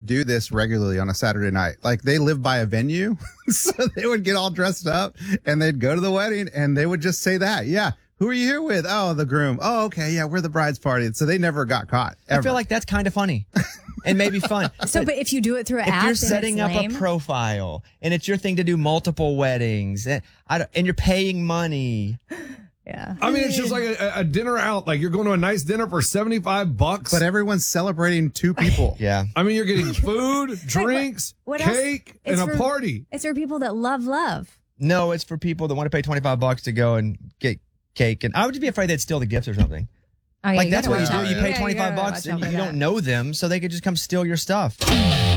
do this regularly on a Saturday night. Like they live by a venue. So they would get all dressed up and they'd go to the wedding and they would just say that. Yeah. Who are you here with? Oh, the groom. Oh, okay. Yeah, we're the bride's party. So they never got caught. Ever. I feel like that's kind of funny and maybe fun. So, but if you do it through an if app, you're then setting it's up lame. a profile and it's your thing to do multiple weddings and you're paying money. Yeah. I mean, it's just like a dinner out. Like you're going to a nice dinner for $75. But everyone's celebrating two people. Yeah. I mean, you're getting food, drinks, what else? cake, and It's a for- party. It's for people that love. No, it's for people that want to pay $25 to go and get cake. And I would just be afraid they'd steal the gifts or something. Oh, yeah, Like you that's gotta what you watch do. out. You pay Yeah, you gotta $25 watch and out you for don't that. know them, so they could just come steal your stuff.